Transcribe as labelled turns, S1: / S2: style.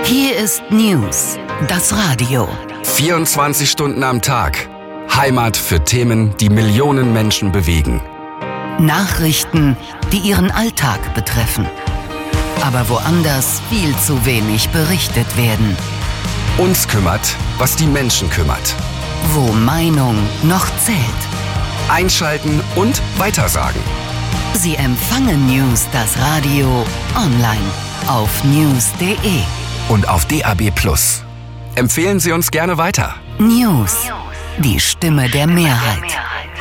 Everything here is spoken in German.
S1: Hier ist News, das Radio.
S2: 24 Stunden am Tag. Heimat für Themen, die Millionen Menschen bewegen.
S1: Nachrichten, die ihren Alltag betreffen. Aber woanders viel zu wenig berichtet werden.
S2: Uns kümmert, was die Menschen kümmert.
S1: Wo Meinung noch zählt.
S2: Einschalten und weitersagen.
S1: Sie empfangen News, das Radio, online auf news.de.
S2: Und auf DAB+. Empfehlen Sie uns gerne weiter.
S1: News, die Stimme der Mehrheit.